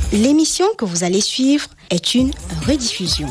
L'émission que vous allez suivre est une rediffusion.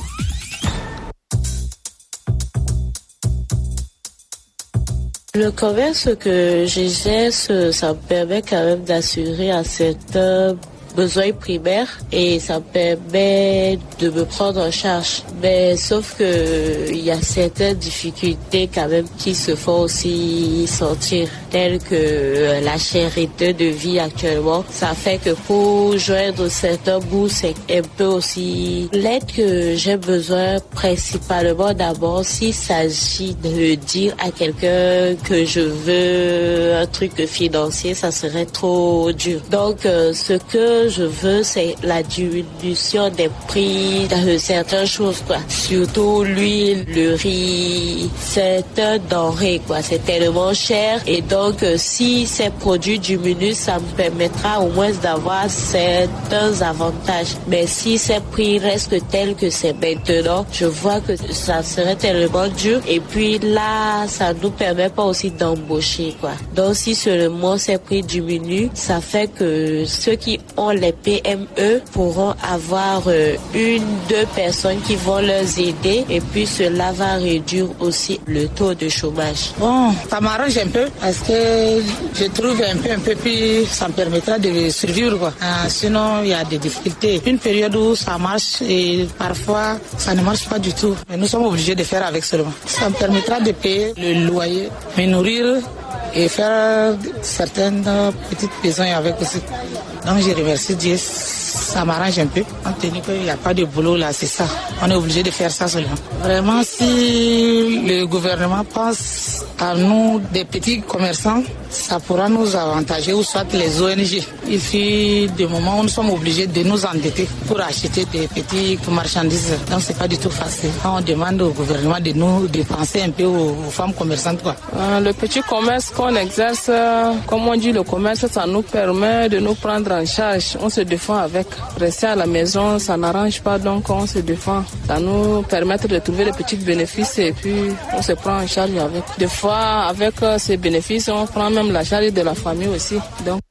Le commerce que j'exerce, ça me permet quand même d'assurer un certain besoins primaires et ça me permet de me prendre en charge. Mais sauf que il y a certaines difficultés quand même qui se font aussi sentir, telles que la cherté de vie actuellement. Ça fait que pour joindre certains bouts, c'est un peu aussi l'aide que j'ai besoin principalement d'abord s'il s'agit de dire à quelqu'un que je veux un truc financier, ça serait trop dur. Donc ce que je veux, c'est la diminution des prix de certaines choses, quoi. Surtout l'huile, le riz, c'est un denrée, quoi. C'est tellement cher. Et donc, si ces produits diminuent, ça me permettra au moins d'avoir certains avantages. Mais si ces prix restent tels que c'est maintenant, je vois que ça serait tellement dur. Et puis là, ça nous permet pas aussi d'embaucher, quoi. Donc, si seulement ces prix diminuent, ça fait que ceux qui ont les PME pourront avoir 1-2 personnes qui vont leur aider et puis cela va réduire aussi le taux de chômage. Bon, ça m'arrange un peu parce que je trouve un peu puis ça me permettra de survivre, quoi. Sinon, il y a des difficultés. Une période où ça marche et parfois ça ne marche pas du tout. Mais nous sommes obligés de faire avec seulement. Ça me permettra de payer le loyer, me nourrir et faire certaines petites besoins avec aussi. Donc je remercie Dieu, ça m'arrange un peu. Compte tenu qu'il n'y a pas de boulot là, c'est ça. On est obligé de faire ça seulement. Vraiment, si le gouvernement pense à nous, des petits commerçants, ça pourra nous avantager, ou soit les ONG. Il fait des moments où nous sommes obligés de nous endetter pour acheter des petites marchandises. Donc c'est pas du tout facile. On demande au gouvernement de penser un peu aux femmes commerçantes, quoi. Le petit commerce qu'on exerce, comme on dit, le commerce, ça nous permet de nous prendre en charge. On se défend avec. Rester à la maison, ça n'arrange pas, donc on se défend. Ça nous permet de trouver des petits bénéfices et puis on se prend en charge avec. Des fois, avec ces bénéfices, on prend même la charge de la famille aussi. Donc